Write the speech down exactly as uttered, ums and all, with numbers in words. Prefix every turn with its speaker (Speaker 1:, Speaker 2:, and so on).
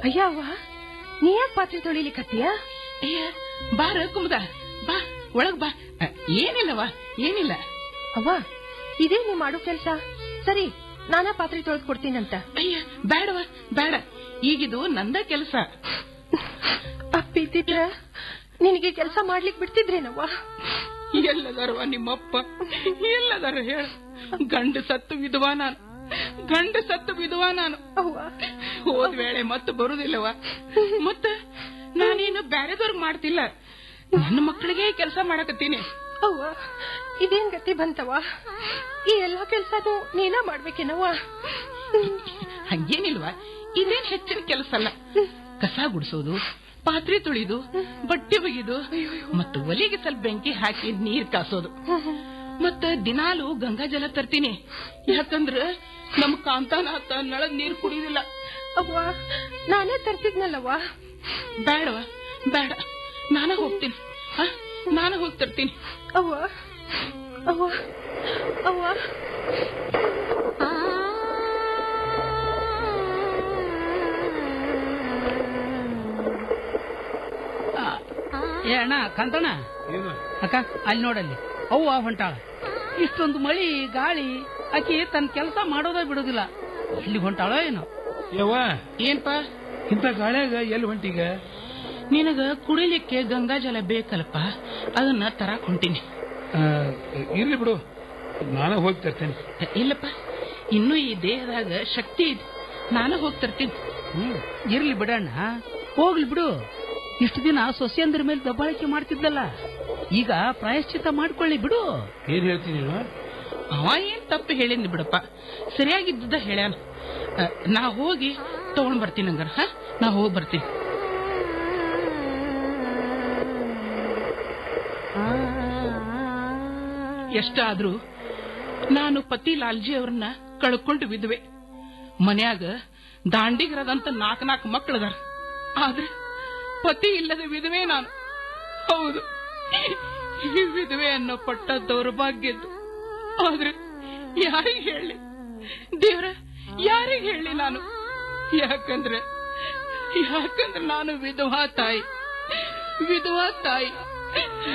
Speaker 1: ಅಯ್ಯವ್ವ, ನೀ ಯಾಕೆ ಪಾತ್ರೆ ತೊಳಿಲಿಕತ್ತೀಯ?
Speaker 2: ಅಯ್ಯ ಬಾರ ಕುಮದ, ಬಾ ಒಳಗ್ ಬಾ. ಏನಿಲ್ಲವಾ, ಏನಿಲ್ಲ.
Speaker 1: ಅವ್ವ, ಇದೇ ನೀ ಮಾಡೋ ಕೆಲ್ಸ. ಸರಿ, ನಾನಾ ಪಾತ್ರೆ ತೊಳೆದು ಕೊಡ್ತೀನಂತ.
Speaker 2: ಅಯ್ಯ ಬೇಡವ, ಬೇಡ. ಈಗಿದು ನಂದ ಕೆಲಸ.
Speaker 1: ಅಪ್ಪಿದ್ರ ನಿನಗೆ ಕೆಲಸ ಮಾಡ್ಲಿಕ್ ಬಿಡ್ತಿದ್ರೇನವ್ವ?
Speaker 2: ಎಲ್ಲದಾರವ ನಿಮ್ಮಪ್ಪ, ಎಲ್ಲದಾರ ಹೇಳ. ಗಂಡ ಸತ್ತು ವಿಧವಾ ನಾನು, ಗಂಡ ಸತ್ತು ವಿಧವಾ ನಾನು. ಹೋದ ವೇಳೆ ಮತ್ತೆ ಬರುದಿಲ್ಲವ. ಮತ್ತ ನಾನೇನು ಬ್ಯಾರೆದವ್ರಿಗೆ ಮಾಡ್ತಿಲ್ಲ, ನನ್ನ ಮಕ್ಕಳಿಗೆ ಕೆಲಸ ಮಾಡಕತ್ತೀನಿ.
Speaker 1: ಅವ್ವ, ಇದೇನ್ ಗತಿ ಬಂತವ? ಈ ಎಲ್ಲಾ ಕೆಲ್ಸನೂ ನೀನ ಮಾಡ್ಬೇಕೇನವ್ವ?
Speaker 2: ಹಂಗೇನಿಲ್ವಾ, ಇದೇನ್ ಹೆಚ್ಚಿನ ಕೆಲಸ ಅಲ್ಲ. ಕಸ ಗುಡಿಸೋದು, ಪಾತ್ರೆ ತೊಳಿದು, ಬಟ್ಟೆ ಒಗೆದು, ಮತ್ತು ಒಲೆಗೆ ಸ್ವಲ್ಪ ಬೆಂಕಿ ಹಾಕಿ ನೀರ್ ಕಾಸೋದು. ಮತ್ತ ದಿನಾಲು ಗಂಗಾ ಜಲ ತರ್ತೀನಿ. ಯಾಕಂದ್ರ ನಮ್ ಕಾಂತಾನಾಥ ನಳದ್ ನೀರ್ ಕುಡಿಯುದಿಲ್ಲ.
Speaker 1: ಅವ್ವ, ನಾನೇ ತರ್ತಿದ್ನಲ್ಲವ್ವ.
Speaker 2: ಬೇಡವ, ಬೇಡ, ನಾನ ಹೋಗ್ತೀನಿ. ನಾನು ಹೋಗಿ ತರ್ತೀನಿ.
Speaker 1: ಅವ್ವ, ಅವ್ವ, ಅವ್ವ.
Speaker 3: ಏ ಅಣ್ಣ, ಕಾಂತಣ್ಣ, ಅಕ್ಕ ಅಲ್ಲಿ ನೋಡಲ್ಲಿ ಅವ್ವ ಹೊಂಟಾಳ. ಇಷ್ಟೊಂದು ಮಳಿ ಗಾಳಿ, ಆಕಿ ತನ್ನ ಕೆಲಸ ಮಾಡೋದೇ ಬಿಡೋದಿಲ್ಲ. ಎಲ್ಲಿ ಹೊಂಟಾಳೋ ಏನೋ.
Speaker 4: ಯವ್ವ,
Speaker 2: ಏನ್ಪ
Speaker 4: ಇಂಥ ಗಾಳ್ಯಾಗ ಎಲ್ಲಿ ಹೊಂಟೀಗ?
Speaker 2: ನಿನಗ ಕುಡಿಲಿಕ್ಕೆ ಗಂಗಾ ಜಲ ಬೇಕಲ್ಪ, ಅದನ್ನ ತರಾಕ್ ಹೊಂಟೀನಿ.
Speaker 4: ಇರ್ಲಿ ಬಿಡು, ನಾನು ಹೋಗಿ ತರ್ತೇನೆ.
Speaker 2: ಇಲ್ಲಪ್ಪ, ಇನ್ನು ಈ ದೇಹದಾಗ ಶಕ್ತಿ ಇದೆ, ನಾನು ಹೋಗಿ ತರ್ತೀನಿ.
Speaker 3: ಹ್ಮ್, ಇರ್ಲಿ ಬಿಡಣ್ಣ, ಹೋಗ್ಲಿ ಬಿಡು. ಇಷ್ಟು ದಿನ ಸೊಸೆಯಂದ್ರ ಮೇಲೆ ದಬ್ಬಾಳಿಕೆ ಮಾಡ್ತಿದ್ದಲ್ಲ, ಈಗ ಪ್ರಾಯಶ್ಚಿತ್ತ ಮಾಡ್ಕೊಳ್ಳಿ ಬಿಡು.
Speaker 4: ಏನ್ ಹೇಳ್ತೀನಿ ನೀನು?
Speaker 2: ಅವ ಏನ್ ತಪ್ಪು ಹೇಳಿನಿ ಬಿಡಪ್ಪ, ಸರಿಯಾಗಿದ್ದ ಹೇಳ್ಯಾನ. ನಾ ಹೋಗಿ ತಗೊಂಡ್ ಬರ್ತೀನಿ. ಹಂಗಾರ ಹ ನಾ ಹೋಗಿ ಬರ್ತೀನಿ. ಎಷ್ಟಾದ್ರೂ ನಾನು ಪತಿ ಲಾಲ್ಜಿ ಅವ್ರನ್ನ ಕಳ್ಕೊಂಡು ಬಿದ್ವೆ. ಮನ್ಯಾಗ ದಾಂಡಿಗರದಂತ ನಾಲ್ಕು ನಾಲ್ಕು ಮಕ್ಕಳದಾರ, ಆದ್ರೆ ಪತಿ ಇಲ್ಲದ ವಿಧವೆ ನಾನು. ಹೌದು, ಈ ವಿಧವೆ ಅನ್ನೋ ಪಟ್ಟ ದೌರ್ಭಾಗ್ಯದ್ದು. ಆದ್ರೆ ಯಾರಿಗೆ ಹೇಳಿ ದೇವ್ರ, ಯಾರಿಗೆ ಹೇಳಿ ನಾನು? ಯಾಕಂದ್ರೆ ಯಾಕಂದ್ರೆ ನಾನು ವಿಧವಾ ತಾಯಿ, ವಿಧವಾ ತಾಯಿ.